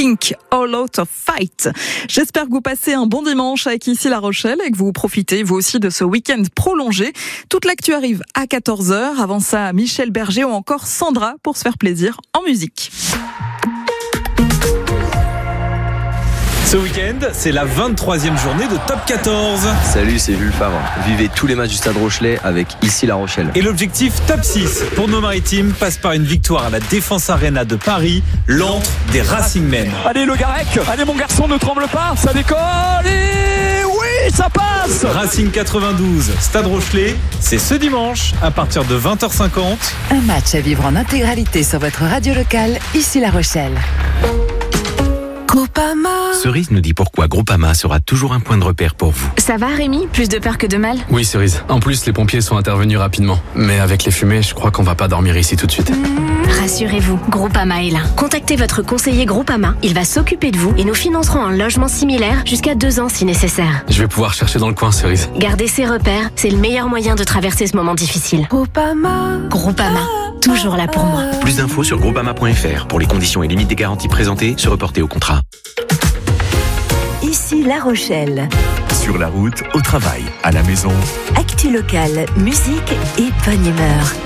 Pink, All Out of Fight. J'espère que vous passez un bon dimanche avec Ici La Rochelle et que vous profitez vous aussi de ce week-end prolongé. Toute l'actu arrive à 14h. Avant ça, Michel Berger ou encore Sandra pour se faire plaisir en musique. Ce week-end, c'est la 23e journée de Top 14. Salut, c'est Jules Favre. Vivez tous les matchs du Stade Rochelais avec Ici La Rochelle. Et l'objectif Top 6 pour nos maritimes passe par une victoire à la Défense Arena de Paris, l'antre des Racing Men. Allez le Garec, allez mon garçon, ne tremble pas, ça décolle et oui, ça passe. Racing 92, Stade Rochelais, c'est ce dimanche à partir de 20h50. Un match à vivre en intégralité sur votre radio locale, Ici La Rochelle. Groupama. Cerise nous dit pourquoi Groupama sera toujours un point de repère pour vous. Ça va Rémi? Plus de peur que de mal? Oui Cerise, en plus les pompiers sont intervenus rapidement. Mais avec les fumées, je crois qu'on va pas dormir ici tout de suite. Rassurez-vous, Groupama est là. Contactez votre conseiller Groupama, il va s'occuper de vous et nous financerons un logement similaire jusqu'à 2 ans si nécessaire. Je vais pouvoir chercher dans le coin Cerise. Gardez ses repères, c'est le meilleur moyen de traverser ce moment difficile. Groupama, toujours là pour moi. Plus d'infos sur groupama.fr. Pour les conditions et limites des garanties présentées, se reporter au contrat. Ici La Rochelle. Sur la route, au travail, à la maison. Actu locale, musique et bonne humeur.